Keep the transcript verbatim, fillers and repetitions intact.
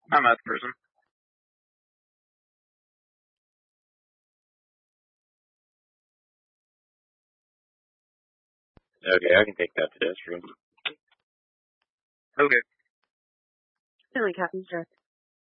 I'm that person. Okay, I can take that pedestrian. Okay. Silly Captain Stress.